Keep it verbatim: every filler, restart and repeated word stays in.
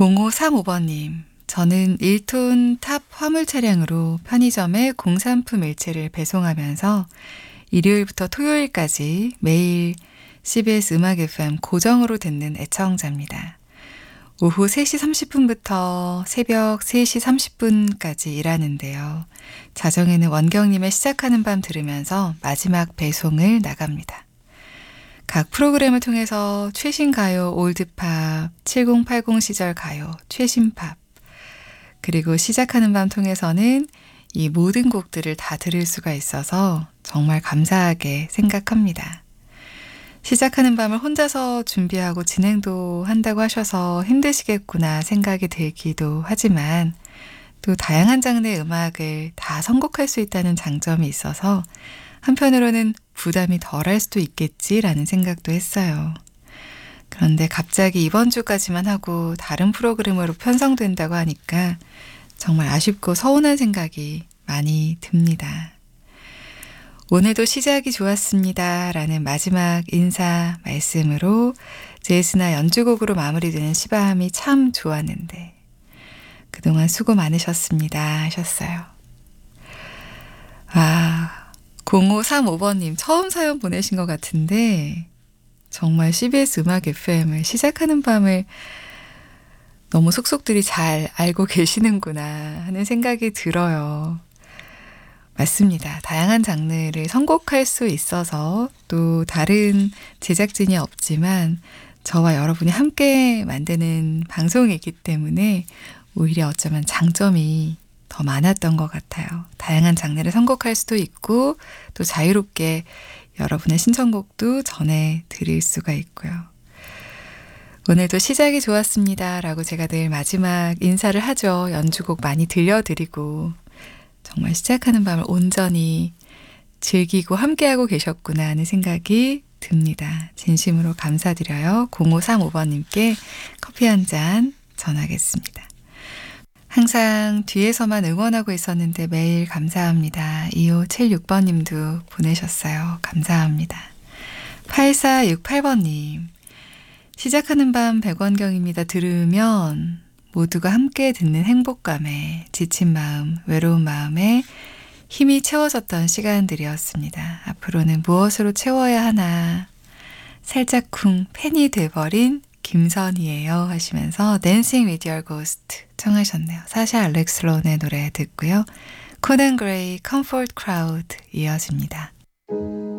공오삼오 번님, 저는 일 톤 탑 화물 차량으로 편의점에 공산품 일체를 배송하면서 일요일부터 토요일까지 매일 씨비에스 음악 에프엠 고정으로 듣는 애청자입니다. 오후 세 시 삼십 분부터 새벽 세 시 삼십 분까지 일하는데요. 자정에는 원경님의 시작하는 밤 들으면서 마지막 배송을 나갑니다. 각 프로그램을 통해서 최신 가요, 올드팝, 칠십, 팔십 시절 가요, 최신팝, 그리고 시작하는 밤 통해서는 이 모든 곡들을 다 들을 수가 있어서 정말 감사하게 생각합니다. 시작하는 밤을 혼자서 준비하고 진행도 한다고 하셔서 힘드시겠구나 생각이 들기도 하지만 또 다양한 장르의 음악을 다 선곡할 수 있다는 장점이 있어서 한편으로는 부담이 덜할 수도 있겠지라는 생각도 했어요. 그런데 갑자기 이번 주까지만 하고 다른 프로그램으로 편성된다고 하니까 정말 아쉽고 서운한 생각이 많이 듭니다. 오늘도 시작이 좋았습니다 라는 마지막 인사 말씀으로 제이스나 연주곡으로 마무리되는 시바함이 참 좋았는데 그동안 수고 많으셨습니다 하셨어요. 아, 공오삼오 번님 처음 사연 보내신 것 같은데 정말 씨비에스 음악 에프엠을 시작하는 밤을 너무 속속들이 잘 알고 계시는구나 하는 생각이 들어요. 맞습니다. 다양한 장르를 선곡할 수 있어서 또 다른 제작진이 없지만 저와 여러분이 함께 만드는 방송이기 때문에 오히려 어쩌면 장점이 더 많았던 것 같아요. 다양한 장르를 선곡할 수도 있고 또 자유롭게 여러분의 신청곡도 전해 드릴 수가 있고요. 오늘도 시작이 좋았습니다 라고 제가 늘 마지막 인사를 하죠. 연주곡 많이 들려드리고 정말 시작하는 밤을 온전히 즐기고 함께하고 계셨구나 하는 생각이 듭니다. 진심으로 감사드려요. 공오삼오 번님께 커피 한 잔 전하겠습니다. 항상 뒤에서만 응원하고 있었는데 매일 감사합니다. 이오칠육 번님도 보내셨어요. 감사합니다. 팔사육팔 번님, 시작하는 밤 백원경입니다. 들으면 모두가 함께 듣는 행복감에 지친 마음, 외로운 마음에 힘이 채워졌던 시간들이었습니다. 앞으로는 무엇으로 채워야 하나 살짝쿵 팬이 돼버린 김선희예요 하시면서 Dancing with Your Ghost 청하셨네요. 사샤 알렉슬론의 노래 듣고요. 코난 그레이 Comfort Crowd 이어집니다.